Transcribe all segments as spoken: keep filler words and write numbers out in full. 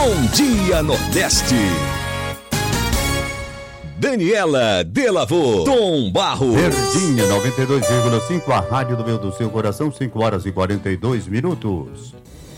Bom Dia Nordeste. Daniela Delavô, Tom Barros. Verdinha noventa e dois vírgula cinco, a rádio do meu do seu coração, cinco horas e quarenta e dois minutos.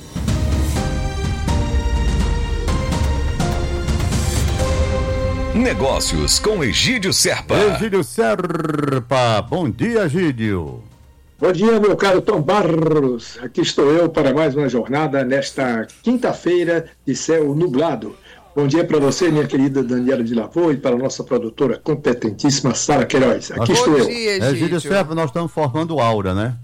Negócios com Egídio Serpa. Egídio Serpa, bom dia, Egídio. Bom dia, meu caro Tom Barros. Aqui estou eu para mais uma jornada nesta quinta-feira de céu nublado. Bom dia para você, minha querida Daniela Delavô, e para a nossa produtora competentíssima Sara Queiroz. Aqui Bom estou dia, eu. Egídio. Egídio Serpa, nós estamos formando aura, né?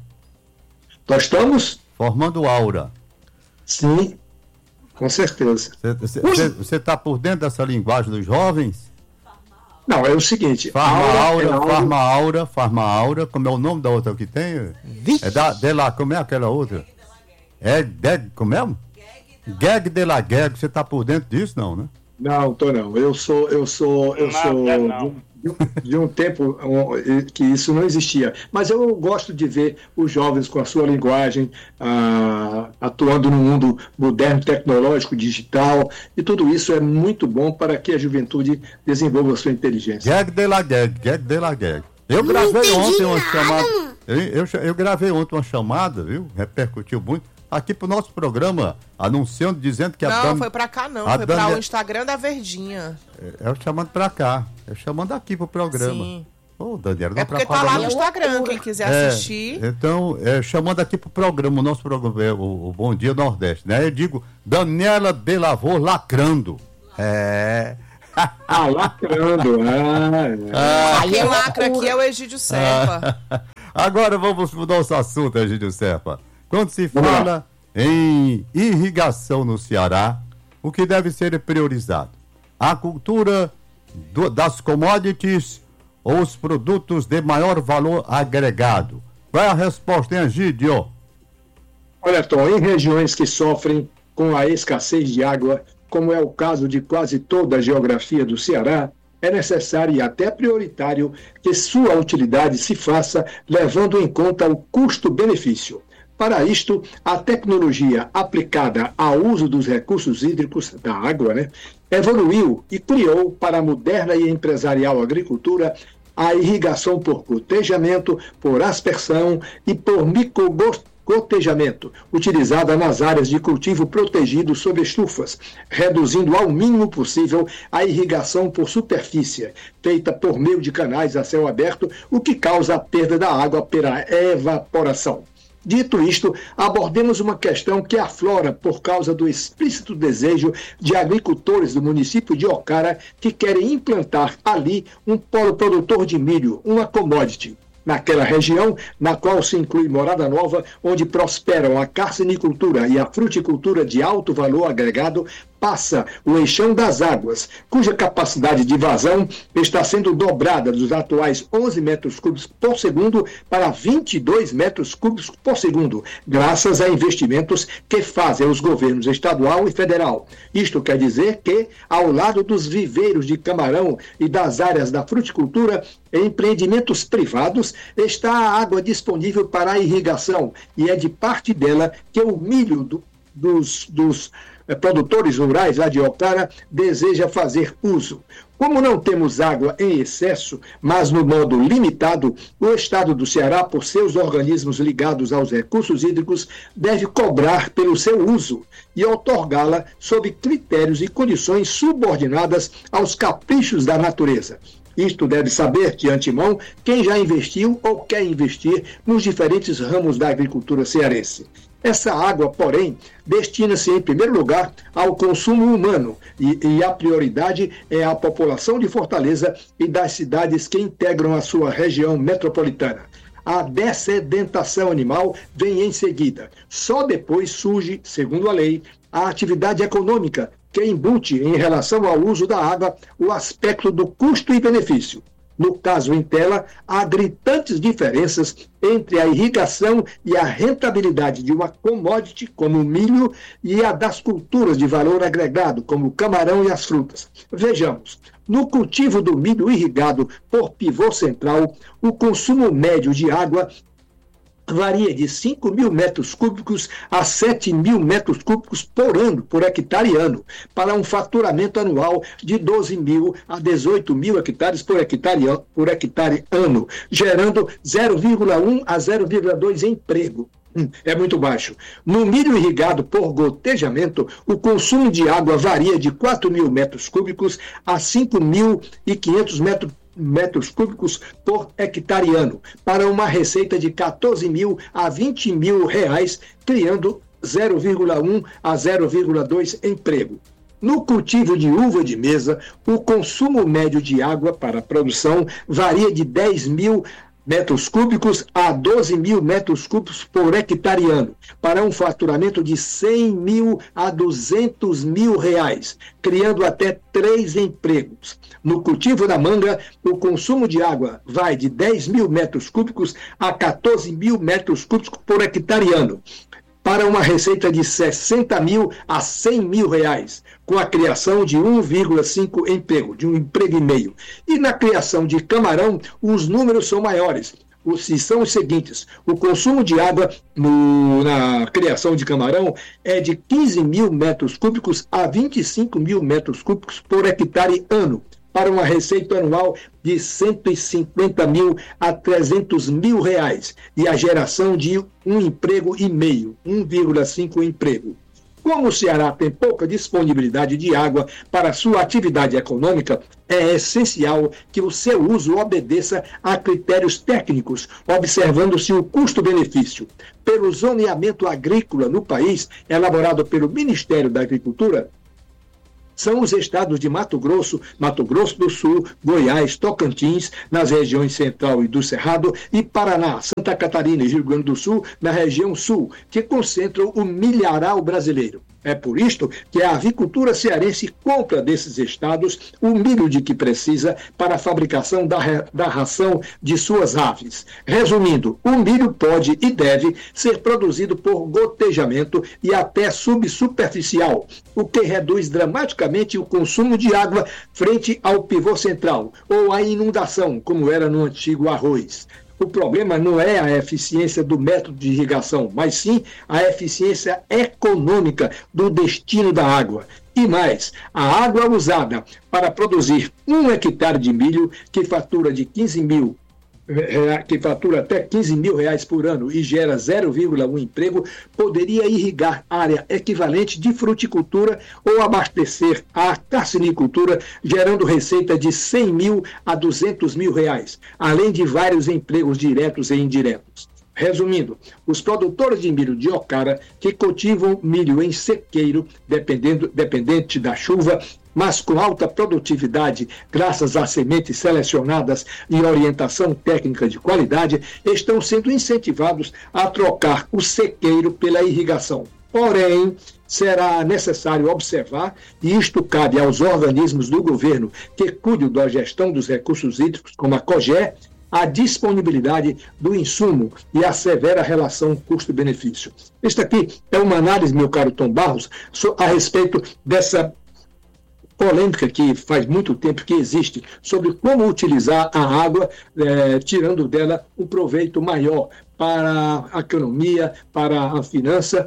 Nós estamos? Formando aura. Sim, com certeza. Você está por dentro dessa linguagem dos jovens? Não, é o seguinte. Farma Aura, é Farma Aura, Farma Aura, como é o nome da outra que tem? Vixe. É da, de lá, como é aquela outra? É, de, como é? Gag de la Gag, você tá por dentro disso, não, né? Não, tô não. Eu sou, eu sou, eu não, sou não. De, de um tempo que isso não existia. Mas eu gosto de ver os jovens com a sua linguagem, ah, atuando no mundo moderno, tecnológico, digital, e tudo isso é muito bom para que a juventude desenvolva a sua inteligência. Gag de la Gag, Gag de la Gag. Eu gravei ontem uma chamada. Eu, eu, eu gravei ontem uma chamada, viu? Repercutiu muito. Aqui pro nosso programa, anunciando, dizendo que a Não, Dan... foi pra cá não, a foi Dan... pra o Instagram da Verdinha. É, é chamando pra cá, é chamando aqui pro programa. Sim. Ô, Daniela, não É porque tá lá no não. Instagram, quem quiser É, assistir. Então, é, chamando aqui pro programa, o nosso programa, é, o, o Bom Dia Nordeste, né? Eu digo, Daniela Delavô lacrando. É... Ah, lacrando. Ah, ah, Aí é lacra aqui é o Egídio Serpa. Agora vamos pro nosso assunto, Egídio Serpa. Quando se fala em irrigação no Ceará, o que deve ser priorizado? A cultura do, das commodities ou os produtos de maior valor agregado? Qual é a resposta, hein, Egídio? Olha, Tom, em regiões que sofrem com a escassez de água, como é o caso de quase toda a geografia do Ceará, é necessário e até prioritário que sua utilidade se faça levando em conta o custo-benefício. Para isto, a tecnologia aplicada ao uso dos recursos hídricos, da água, né, evoluiu e criou para a moderna e empresarial agricultura a irrigação por gotejamento, por aspersão e por microgotejamento, utilizada nas áreas de cultivo protegido sob estufas, reduzindo ao mínimo possível a irrigação por superfície, feita por meio de canais a céu aberto, o que causa a perda da água pela evaporação. Dito isto, abordemos uma questão que aflora por causa do explícito desejo de agricultores do município de Ocara que querem implantar ali um polo produtor de milho, uma commodity. Naquela região, na qual se inclui Morada Nova, onde prosperam a carcinicultura e a fruticultura de alto valor agregado, passa o Eixão das Águas, cuja capacidade de vazão está sendo dobrada dos atuais onze metros cúbicos por segundo para vinte e dois metros cúbicos por segundo, graças a investimentos que fazem os governos estadual e federal. Isto quer dizer que, ao lado dos viveiros de camarão e das áreas da fruticultura, em empreendimentos privados, está a água disponível para a irrigação, e é de parte dela que o milho do, dos, dos eh, produtores rurais lá de Ocara deseja fazer uso. Como não temos água em excesso, mas no modo limitado, o Estado do Ceará, por seus organismos ligados aos recursos hídricos, deve cobrar pelo seu uso e outorgá-la sob critérios e condições subordinadas aos caprichos da natureza. Isto deve saber, de antemão, quem já investiu ou quer investir nos diferentes ramos da agricultura cearense. Essa água, porém, destina-se em primeiro lugar ao consumo humano e, e a prioridade é a população de Fortaleza e das cidades que integram a sua região metropolitana. A dessedentação animal vem em seguida. Só depois surge, segundo a lei, a atividade econômica, que embute em relação ao uso da água o aspecto do custo e benefício. No caso em tela, há gritantes diferenças entre a irrigação e a rentabilidade de uma commodity, como o milho, e a das culturas de valor agregado, como o camarão e as frutas. Vejamos, no cultivo do milho irrigado por pivô central, o consumo médio de água varia de cinco mil metros cúbicos a sete mil metros cúbicos por ano, por hectare ano, para um faturamento anual de doze mil a dezoito mil hectares por hectare, por hectare ano, gerando zero vírgula um a zero vírgula dois emprego. É muito baixo. No milho irrigado por gotejamento, o consumo de água varia de quatro mil metros cúbicos a cinco mil e quinhentos metros metros cúbicos por hectare ano, para uma receita de quatorze mil a vinte mil reais, criando zero vírgula um a zero vírgula dois emprego. No cultivo de uva de mesa, o consumo médio de água para a produção varia de dez mil metros cúbicos a doze mil metros cúbicos por hectare ano, para um faturamento de cem mil a duzentos mil reais, criando até três empregos. No cultivo da manga, o consumo de água vai de dez mil metros cúbicos a quatorze mil metros cúbicos por hectare ano, para uma receita de sessenta mil a cem mil reais, com a criação de um vírgula cinco emprego, de um emprego e meio. E na criação de camarão, os números são maiores. Os, são os seguintes: o consumo de água no, na criação de camarão é de quinze mil metros cúbicos a vinte e cinco mil metros cúbicos por hectare ano, para uma receita anual de cento e cinquenta mil a trezentos mil reais e a geração de um emprego e meio, um vírgula cinco emprego. Como o Ceará tem pouca disponibilidade de água para sua atividade econômica, é essencial que o seu uso obedeça a critérios técnicos, observando-se o custo-benefício. Pelo zoneamento agrícola no país, elaborado pelo Ministério da Agricultura, são os estados de Mato Grosso, Mato Grosso do Sul, Goiás, Tocantins, nas regiões Central e do Cerrado, e Paraná, Santa Catarina e Rio Grande do Sul, na região Sul, que concentram o milharal brasileiro. É por isto que a avicultura cearense compra desses estados o milho de que precisa para a fabricação da, da ração de suas aves. Resumindo, o milho pode e deve ser produzido por gotejamento e até subsuperficial, o que reduz dramaticamente o consumo de água frente ao pivô central, ou à inundação, como era no antigo arroz. O problema não é a eficiência do método de irrigação, mas sim a eficiência econômica do destino da água. E mais, a água usada para produzir um hectare de milho, que fatura de quinze mil, que fatura até quinze mil reais por ano e gera zero vírgula um emprego, poderia irrigar área equivalente de fruticultura ou abastecer a carcinicultura, gerando receita de cem mil a duzentos mil reais, além de vários empregos diretos e indiretos. Resumindo, os produtores de milho de Ocara, que cultivam milho em sequeiro, dependendo, dependente da chuva, mas com alta produtividade, graças a sementes selecionadas e orientação técnica de qualidade, estão sendo incentivados a trocar o sequeiro pela irrigação. Porém, será necessário observar, e isto cabe aos organismos do governo que cuidam da gestão dos recursos hídricos, como a COGÉ, a disponibilidade do insumo e a severa relação custo-benefício. Esta aqui é uma análise, meu caro Tom Barros, a respeito dessa polêmica que faz muito tempo que existe sobre como utilizar a água, eh, tirando dela um proveito maior para a economia, para a finança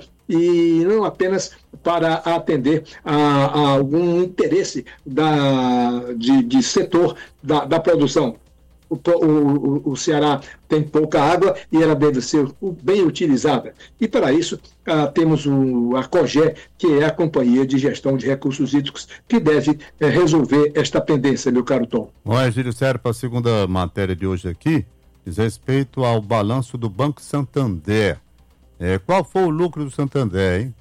e não apenas para atender a, a algum interesse da, de, de setor da, da produção. O, o, o Ceará tem pouca água e ela deve ser bem utilizada. E para isso ah, temos o, a COGÉ, que é a Companhia de Gestão de Recursos Hídricos, que deve eh, resolver esta pendência, meu caro Tom. Bom, Egídio Serpa, a segunda matéria de hoje aqui diz respeito ao balanço do Banco Santander. É, qual foi o lucro do Santander, hein?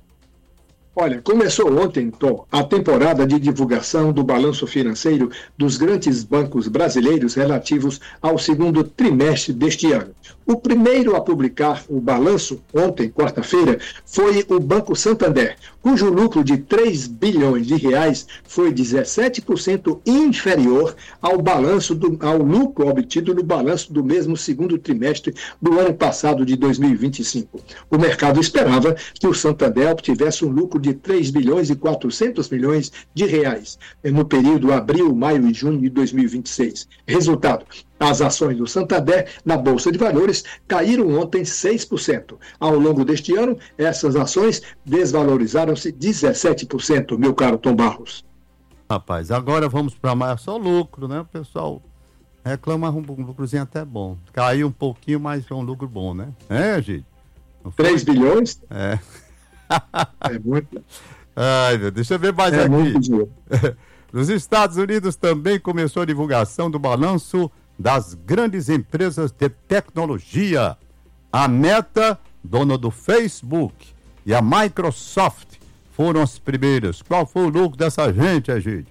Olha, começou ontem, Tom, a temporada de divulgação do balanço financeiro dos grandes bancos brasileiros relativos ao segundo trimestre deste ano. O primeiro a publicar o balanço, ontem, quarta-feira, foi o Banco Santander, cujo lucro de três bilhões de reais foi dezessete por cento inferior ao, balanço do, ao lucro obtido no balanço do mesmo segundo trimestre do ano passado, de dois mil e vinte e cinco. O mercado esperava que o Santander obtivesse um lucro de três bilhões e quatrocentos milhões de reais no período abril, maio e junho de dois mil e vinte e seis. Resultado: as ações do Santander na Bolsa de Valores caíram ontem seis por cento. Ao longo deste ano, essas ações desvalorizaram-se dezessete por cento, meu caro Tom Barros. Rapaz, agora vamos para mais só lucro, né? O pessoal reclama um lucrozinho até bom. Caiu um pouquinho, mas foi um lucro bom, né? É, gente? três bilhões? É. É muito. Ai, meu, deixa eu ver mais é aqui. Muito dinheiro. Nos Estados Unidos também começou a divulgação do balanço das grandes empresas de tecnologia. A Meta, dona do Facebook, e a Microsoft foram as primeiras. Qual foi o lucro dessa gente, Egídio?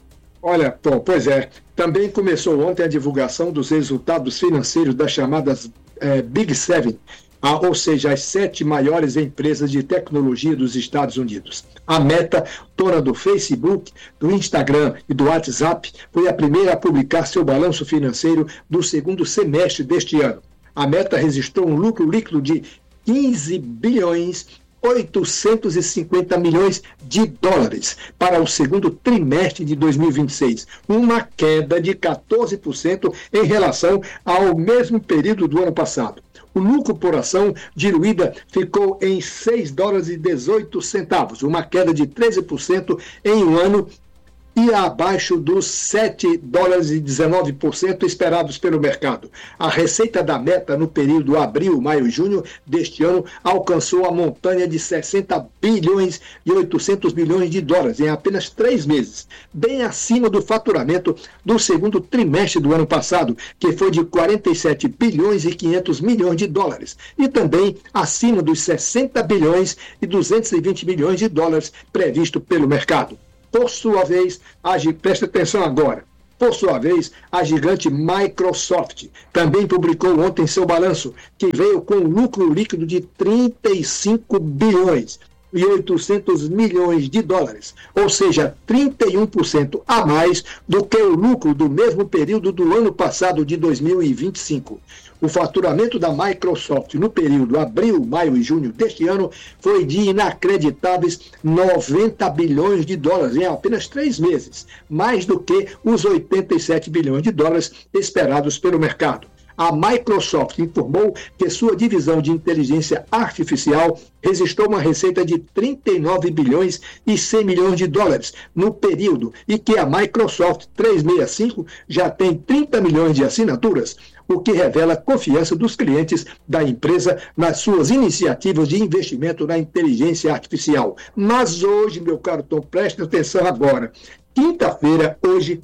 Olha, Tom, pois é. Também começou ontem a divulgação dos resultados financeiros das chamadas eh, Big Seven, ah, ou seja, as sete maiores empresas de tecnologia dos Estados Unidos. A Meta, dona do Facebook, do Instagram e do WhatsApp, foi a primeira a publicar seu balanço financeiro do segundo semestre deste ano. A Meta registrou um lucro líquido de quinze bilhões oitocentos e cinquenta milhões de dólares para o segundo trimestre de dois mil e vinte e seis, uma queda de quatorze por cento em relação ao mesmo período do ano passado. O lucro por ação diluída ficou em seis dólares e dezoito centavos, uma queda de treze por cento em um ano e abaixo dos sete dólares e dezenove por cento esperados pelo mercado. A receita da Meta no período abril, maio e junho deste ano alcançou a montanha de sessenta bilhões e oitocentos milhões de dólares em apenas três meses, bem acima do faturamento do segundo trimestre do ano passado, que foi de quarenta e sete bilhões e quinhentos milhões de dólares, e também acima dos sessenta bilhões e duzentos e vinte milhões de dólares previsto pelo mercado. Por sua vez, a, preste atenção agora, por sua vez, a gigante Microsoft também publicou ontem seu balanço, que veio com um lucro líquido de trinta e cinco bilhões e oitocentos milhões de dólares, ou seja, trinta e um por cento a mais do que o lucro do mesmo período do ano passado de dois mil e vinte e cinco. O faturamento da Microsoft no período abril, maio e junho deste ano foi de inacreditáveis noventa bilhões de dólares em apenas três meses, mais do que os oitenta e sete bilhões de dólares esperados pelo mercado. A Microsoft informou que sua divisão de inteligência artificial registrou uma receita de trinta e nove bilhões e cem milhões de dólares no período e que a Microsoft trezentos e sessenta e cinco já tem trinta milhões de assinaturas, o que revela a confiança dos clientes da empresa nas suas iniciativas de investimento na inteligência artificial. Mas hoje, meu caro Tom, preste atenção agora. Quinta-feira, hoje,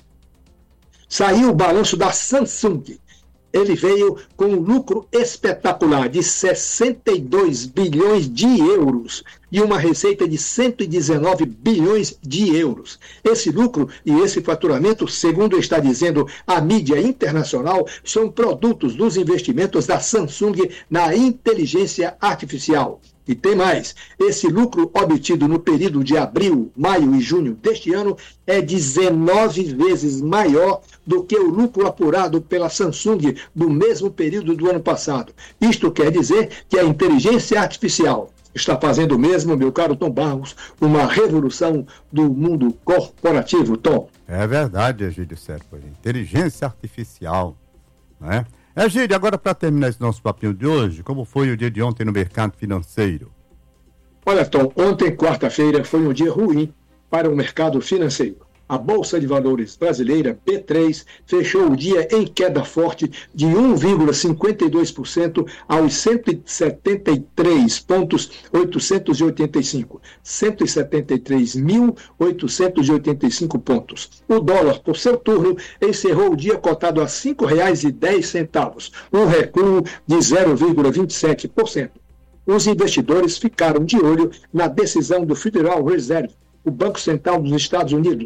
saiu o balanço da Samsung. Ele veio com um lucro espetacular de sessenta e dois bilhões de euros e uma receita de cento e dezenove bilhões de euros. Esse lucro e esse faturamento, segundo está dizendo a mídia internacional, são produtos dos investimentos da Samsung na inteligência artificial. E tem mais, esse lucro obtido no período de abril, maio e junho deste ano é dezenove vezes maior do que o lucro apurado pela Samsung no mesmo período do ano passado. Isto quer dizer que a inteligência artificial está fazendo mesmo, meu caro Tom Barros, uma revolução do mundo corporativo, Tom. É verdade, Egídio Serpa. Inteligência artificial, né? Egídio, agora para terminar esse nosso papinho de hoje, como foi o dia de ontem no mercado financeiro? Olha, Tom, ontem, quarta-feira, foi um dia ruim para o mercado financeiro. A Bolsa de Valores brasileira, B três, fechou o dia em queda forte de um vírgula cinquenta e dois por cento aos cento e setenta e três pontos oitocentos e oitenta e cinco, cento e setenta e três mil oitocentos e oitenta e cinco pontos. O dólar, por seu turno, encerrou o dia cotado a cinco reais e dez centavos, um recuo de zero vírgula vinte e sete por cento. Os investidores ficaram de olho na decisão do Federal Reserve, o Banco Central dos Estados Unidos,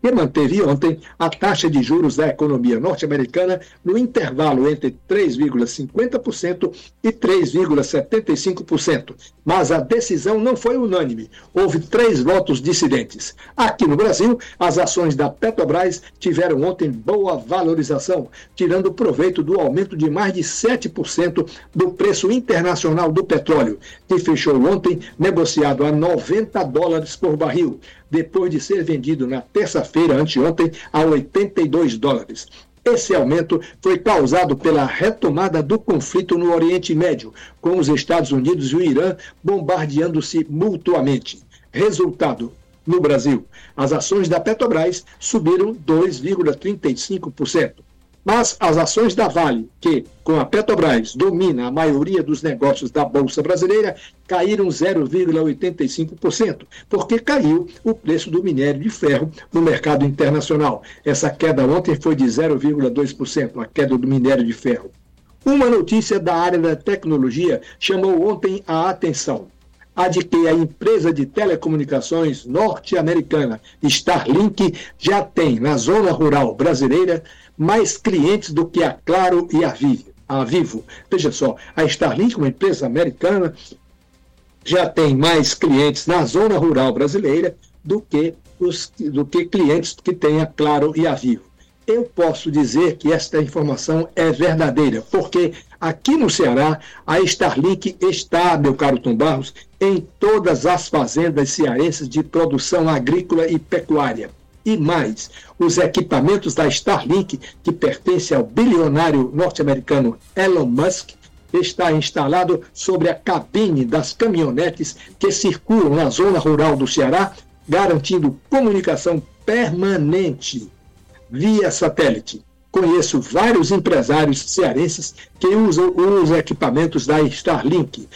que manteve ontem a taxa de juros da economia norte-americana no intervalo entre três vírgula cinquenta por cento e três vírgula setenta e cinco por cento. Mas a decisão não foi unânime. Houve três votos dissidentes. Aqui no Brasil, as ações da Petrobras tiveram ontem boa valorização, tirando proveito do aumento de mais de sete por cento do preço internacional do petróleo, que fechou ontem negociado a noventa dólares por barril, depois de ser vendido na terça-feira, anteontem, a oitenta e dois dólares. Esse aumento foi causado pela retomada do conflito no Oriente Médio, com os Estados Unidos e o Irã bombardeando-se mutuamente. Resultado: no Brasil, as ações da Petrobras subiram dois vírgula trinta e cinco por cento. Mas as ações da Vale, que, com a Petrobras, domina a maioria dos negócios da Bolsa Brasileira, caíram zero vírgula oitenta e cinco por cento, porque caiu o preço do minério de ferro no mercado internacional. Essa queda ontem foi de zero vírgula dois por cento, a queda do minério de ferro. Uma notícia da área da tecnologia chamou ontem a atenção. A de que a empresa de telecomunicações norte-americana Starlink já tem, na zona rural brasileira, mais clientes do que a Claro e a Vivo. A Vivo. Veja só, a Starlink, uma empresa americana, já tem mais clientes na zona rural brasileira do que, os, do que clientes que tem a Claro e a Vivo. Eu posso dizer que esta informação é verdadeira, porque aqui no Ceará, a Starlink está, meu caro Tom Barros, em todas as fazendas cearenses de produção agrícola e pecuária. E mais, os equipamentos da Starlink, que pertence ao bilionário norte-americano Elon Musk, está instalado sobre a cabine das caminhonetes que circulam na zona rural do Ceará, garantindo comunicação permanente via satélite. Conheço vários empresários cearenses que usam os equipamentos da Starlink.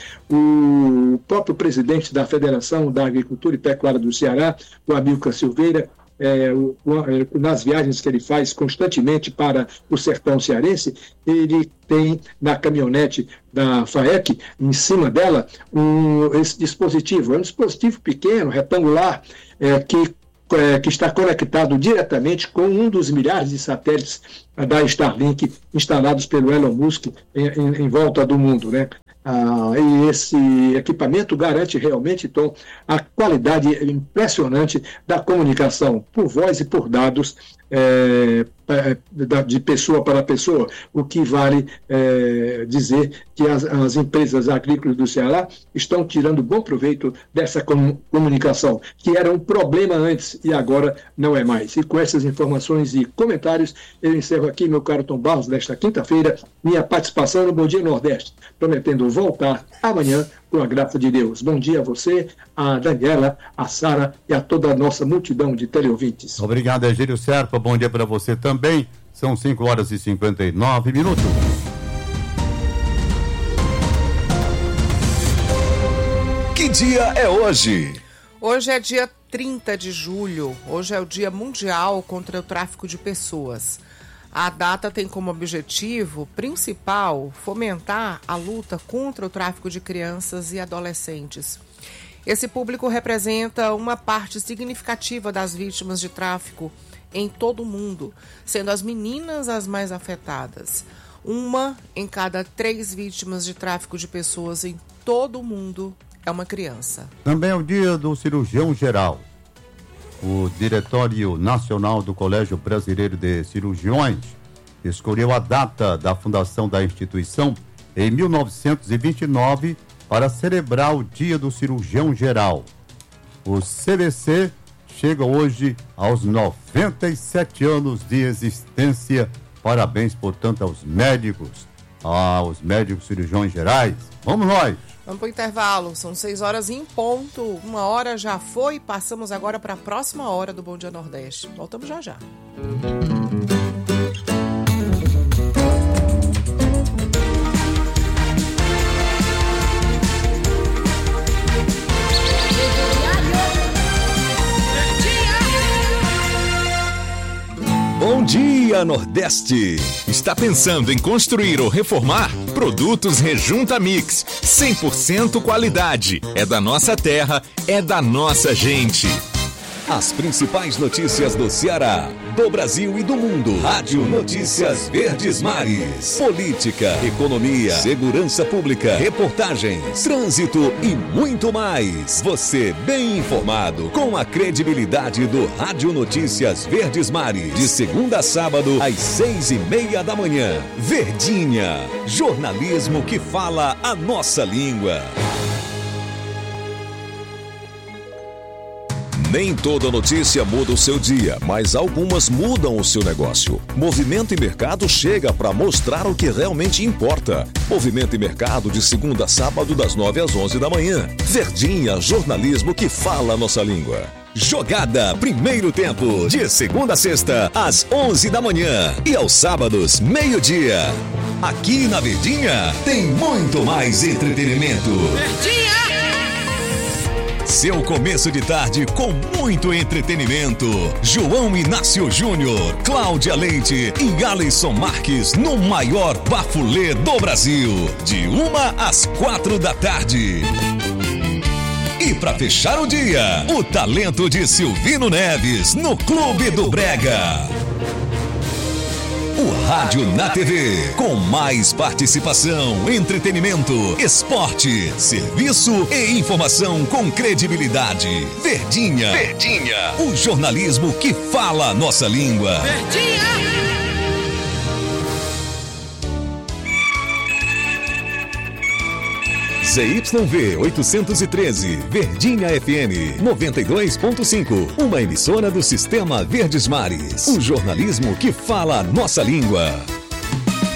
O próprio presidente da Federação da Agricultura e Pecuária do Ceará, o Amilcar Silveira, É, o, o, nas viagens que ele faz constantemente para o sertão cearense, ele tem na caminhonete da FAEC, em cima dela, um, esse dispositivo. É um dispositivo pequeno, retangular, é, que, é, que está conectado diretamente com um dos milhares de satélites da Starlink instalados pelo Elon Musk em, em, em volta do mundo, né? Ah, e esse equipamento garante realmente, Tom, a qualidade impressionante da comunicação por voz e por dados é, de pessoa para pessoa, o que vale é, dizer que as, as empresas agrícolas do Ceará estão tirando bom proveito dessa comunicação, que era um problema antes e agora não é mais. E com essas informações e comentários, eu encerro aqui, meu caro Tom Barros, nesta quinta-feira, minha participação no Bom Dia Nordeste, prometendo voltar amanhã com a graça de Deus. Bom dia a você, a Daniela, a Sara e a toda a nossa multidão de teleouvintes. Obrigado, Egídio Serpa. Bom dia para você também. São cinco horas e cinquenta e nove minutos. Que dia é hoje? Hoje é dia trinta de julho. Hoje é o Dia Mundial contra o Tráfico de Pessoas. A data tem como objetivo principal fomentar a luta contra o tráfico de crianças e adolescentes. Esse público representa uma parte significativa das vítimas de tráfico em todo o mundo, sendo as meninas as mais afetadas. Uma em cada três vítimas de tráfico de pessoas em todo o mundo é uma criança. Também é o dia do cirurgião geral. O Diretório Nacional do Colégio Brasileiro de Cirurgiões escolheu a data da fundação da instituição em mil novecentos e vinte e nove para celebrar o Dia do Cirurgião Geral. O C B C chega hoje aos noventa e sete anos de existência. Parabéns, portanto, aos médicos, aos médicos cirurgiões gerais. Vamos nós! Vamos para o intervalo, são seis horas em ponto, uma hora já foi, passamos agora para a próxima hora do Bom Dia Nordeste. Voltamos já já. Bom dia, Nordeste! Está pensando em construir ou reformar? Produtos Rejunta Mix, cem por cento qualidade. É da nossa terra, é da nossa gente. As principais notícias do Ceará, do Brasil e do mundo. Rádio Notícias Verdes Mares. Política, economia, segurança pública, reportagens, trânsito e muito mais. Você bem informado com a credibilidade do Rádio Notícias Verdes Mares. De segunda a sábado, às seis e meia da manhã. Verdinha, jornalismo que fala a nossa língua. Nem toda notícia muda o seu dia, mas algumas mudam o seu negócio. Movimento e Mercado chega para mostrar o que realmente importa. Movimento e Mercado de segunda a sábado das nove às onze da manhã. Verdinha, jornalismo que fala a nossa língua. Jogada, primeiro tempo, de segunda a sexta, às onze da manhã e aos sábados, meio-dia. Aqui na Verdinha tem muito mais entretenimento. Verdinha! Seu começo de tarde com muito entretenimento. João Inácio Júnior, Cláudia Leite e Alisson Marques no maior bafulê do Brasil. De uma às quatro da tarde. E para fechar o dia, o talento de Silvino Neves no Clube do Brega. O Rádio na T V, com mais participação, entretenimento, esporte, serviço e informação com credibilidade. Verdinha. Verdinha. O jornalismo que fala a nossa língua. Verdinha. Z Y V oitocentos e treze, Verdinha F M noventa e dois ponto cinco, uma emissora do Sistema Verdes Mares. O jornalismo que fala a nossa língua.